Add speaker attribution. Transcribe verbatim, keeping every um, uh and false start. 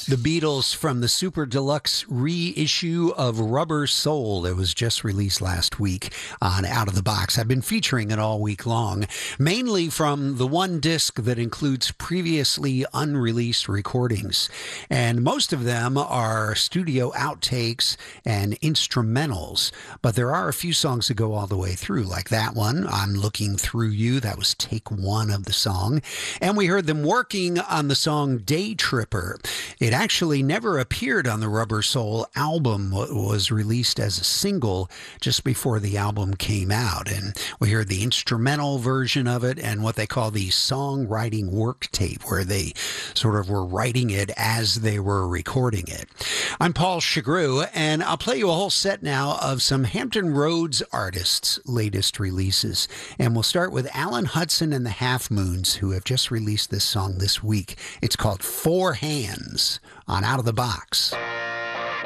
Speaker 1: The Beatles from the Super Deluxe reissue of Rubber Soul that was just released last week on Out of the Box. I've been featuring it all week long, mainly from the one disc that includes previously unreleased recordings. And most of them are studio outtakes and instrumentals, but there are a few songs that go all the way through, like that one, I'm Looking Through You. That was take one of the song. And we heard them working on the song Day Tripper. It actually never appeared on the Rubber Soul album. It was released as a single just before the album came out. And we heard the instrumental version of it and what they call the songwriting work tape, where they sort of were writing it as they were recording it. I'm Paul Chagru, and I'll play you a whole set now of some Hampton Roads artists' latest releases. And we'll start with Alan Hudson and the Half Moons, who have just released this song this week. It's called Four Hands on Out of the Box.